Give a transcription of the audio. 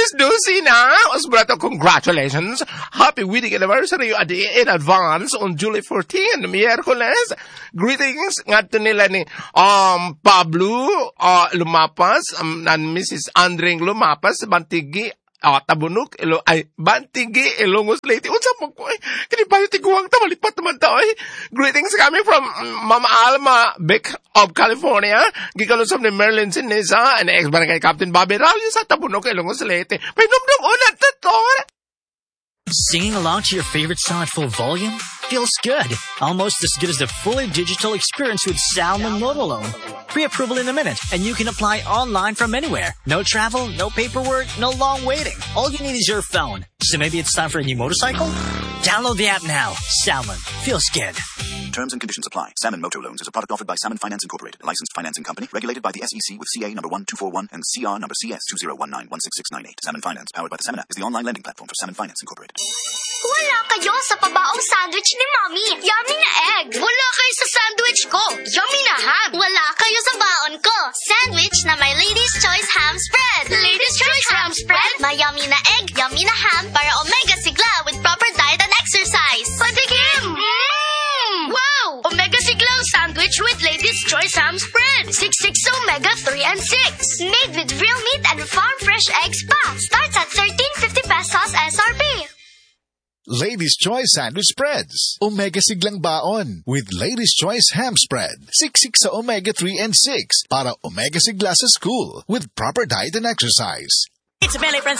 Miss Dulcina Osbrato, congratulations. Happy wedding anniversary in advance on July 14, Miyerkules. Greetings ngadto nila ni Pablo Lumapas and Mrs. Andring Lumapas Bantigi Tabunok Bantigi Ilongos Lady. Unsa mo ko kini bayo tiguang ta malipat naman ta oy. Greetings coming from Mama Alma Beck of California. Gikalosam ni Merlin Sinesa and ex-barangay Captain Bobby Ralio sa Tabunok Ilongos Leyte. Painumdum ulat to. Singing along to your favorite song at full volume? Feels good. Almost as good as the fully digital experience with Salmon Motor Loan. Pre-approval in a minute, and you can apply online from anywhere. No travel, no paperwork, no long waiting. All you need is your phone. So maybe it's time for a new motorcycle? Download the app now. Salmon. Feels good. Terms and conditions apply. Salmon Motor Loans is a product offered by Salmon Finance Incorporated, a licensed financing company regulated by the SEC with CA number 1241 and CR number CS 20191668. Salmon Finance, powered by the Salmon app, is the online lending platform for Salmon Finance Incorporated. Wala kayo sa pabaong sandwich ni Mommy. Yummy na egg. Wala kayo sa sandwich ko. Yummy na ham. Wala kayo sa baon ko. Sandwich na may Lady's Choice Ham Spread. Lady's Choice Ham Spread. May yummy na egg, yummy na ham para omega sigla with proper diet and exercise. Patikim! Wow! Omega siglang sandwich with Lady's Choice Ham Spread. 66 omega 3 and 6. Made with real meat and farm fresh eggs pa. Starts at 13.50 pesos SRP. Ladies' Choice Sandwich Spreads. Omega siglang baon with Ladies' Choice Ham Spread. Siksik sa omega 3 and 6 para omega sigla sa school with proper diet and exercise. It's a Melee Friends